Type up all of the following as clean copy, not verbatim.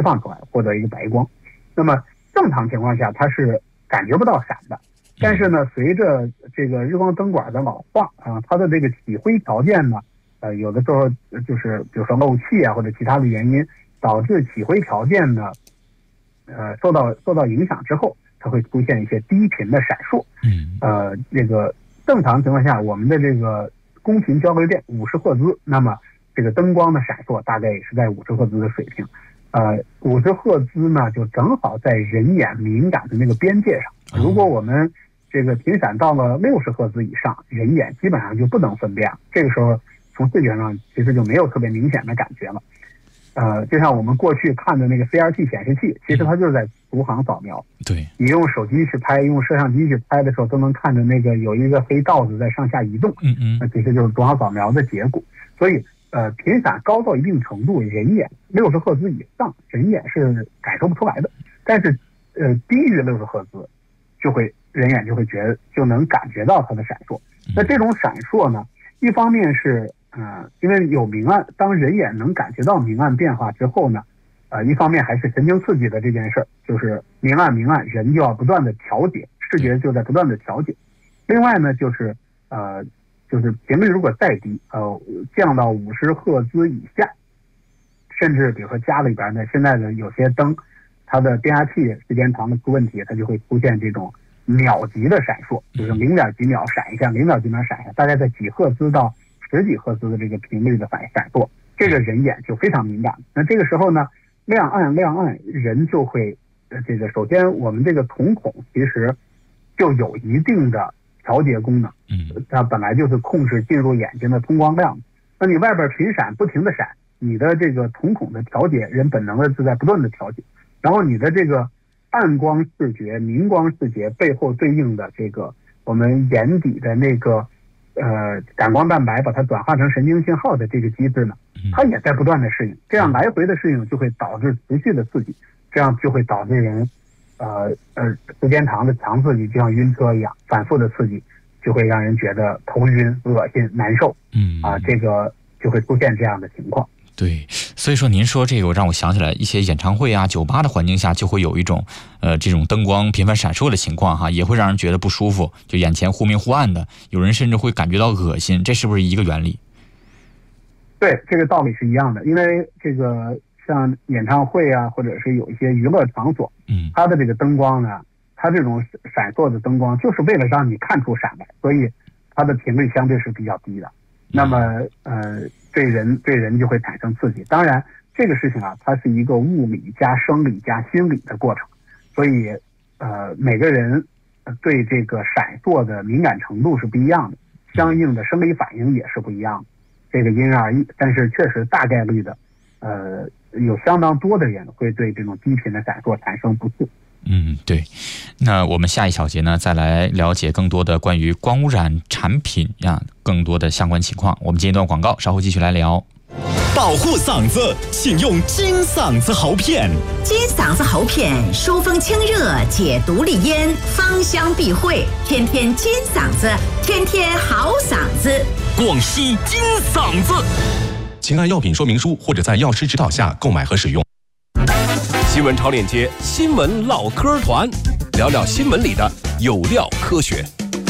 释放出来，获得一个白光。那么正常情况下它是感觉不到闪的，但是呢，随着这个日光灯管的老化啊，它的这个起灰条件呢，有的时候就是比如说漏气啊或者其他的原因，导致起灰条件呢，受到影响之后，它会出现一些低频的闪烁。这个正常情况下，我们的这个公频交流电50赫兹，那么这个灯光的闪烁大概也是在50赫兹的水平。50赫兹呢，就正好在人眼敏感的那个边界上。如果我们这个频闪到了60赫兹以上，人眼基本上就不能分辨了。这个时候从视觉上其实就没有特别明显的感觉了。就像我们过去看的那个 CRT 显示器，其实它就是在逐行扫描。 对， 你用手机去拍，用摄像机去拍的时候，都能看着那个有一个黑道子在上下移动。那其实就是逐行扫描的结果。所以频闪高到一定程度，人眼60赫兹以上，人眼是感受不出来的。但是低于60赫兹，人眼就会就能感觉到它的闪烁。那这种闪烁呢，一方面是因为有明暗，当人眼能感觉到明暗变化之后呢，一方面还是神经刺激的这件事儿，就是明暗，人就要不断的调节，视觉就在不断的调节。另外呢，就是频率如果再低，降到50赫兹以下，甚至比如说家里边呢，现在的有些灯，它的变压器时间长的出问题，它就会出现这种秒级的闪烁，就是0点几秒闪一下，0点几秒闪一下，大概在几赫兹到10几赫兹的这个频率的闪烁，这个人眼就非常敏感。那这个时候呢，亮暗，人就会首先我们这个瞳孔其实就有一定的调节功能，它本来就是控制进入眼睛的通光量。那你外边频闪不停的闪，你的这个瞳孔的调节，人本能的是在不断的调节，然后你的这个暗光视觉、明光视觉背后对应的这个我们眼底的那个感光蛋白把它转化成神经信号的这个机制呢，它也在不断的适应，这样来回的适应就会导致持续的刺激，这样就会导致人时间长的强刺激就像晕车一样，反复的刺激就会让人觉得头晕、恶心、难受。这个就会出现这样的情况。 对，所以说您说这个让我想起来一些演唱会啊、酒吧的环境下就会有一种这种灯光频繁闪烁的情况哈，也会让人觉得不舒服，就眼前忽明忽暗的，有人甚至会感觉到恶心，这是不是一个原理？ 对，这个道理是一样的。因为这个像演唱会啊，或者是有一些娱乐场所，它的这个灯光呢，它这种闪烁的灯光就是为了让你看出闪来，所以它的频率相对是比较低的。那么对人就会产生刺激。当然这个事情啊，它是一个物理加生理加心理的过程，所以每个人对这个闪烁的敏感程度是不一样的，相应的生理反应也是不一样的，这个因人而异。但是确实大概率的有相当多的人会对这种低频的闪烁产生不适。 对。那我们下一小节呢，再来了解更多的关于光污染产品更多的相关情况。我们接一段广告，稍后继续来聊。 保护嗓子，请用金嗓子喉片。 金嗓子喉片疏风清热，解毒利咽，芳香避秽，天天金嗓子，天天好嗓子。 广西金嗓子，请按药品说明书或者在药师指导下购买和使用。新闻超链接，新闻唠嗑团，聊聊新闻里的有料科学。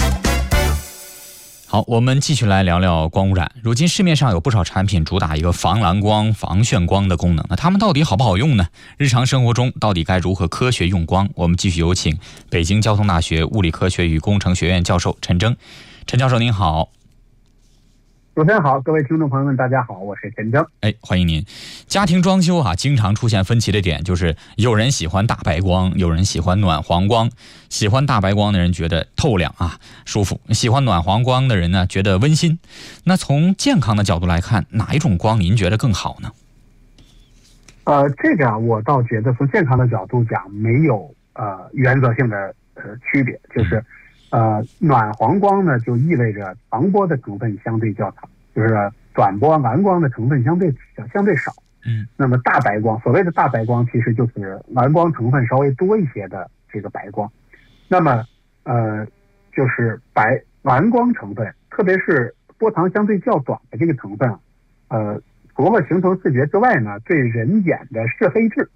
好，我们继续来聊聊光污染。如今市面上有不少产品主打一个防蓝光、防眩光的功能，那它们到底好不好用呢？日常生活中到底该如何科学用光？我们继续有请北京交通大学物理科学与工程学院教授陈征。陈教授您好。 主持人好，各位听众朋友们大家好，我是陈征。 欢迎您。家庭装修经常出现分歧的点就是有人喜欢大白光，有人喜欢暖黄光。喜欢大白光的人觉得透亮舒服，喜欢暖黄光的人呢觉得温馨。那从健康的角度来看，哪一种光您觉得更好呢？ 这个我倒觉得从健康的角度讲没有原则性的区别，就是暖黄光呢就意味着长波的成分相对较长，就是短波蓝光的成分相对少。那么大白光，所谓的大白光其实就是蓝光成分稍微多一些的这个白光。那么就是蓝光成分，特别是波长相对较短的这个成分除了形成视觉之外呢，对人眼的视黑质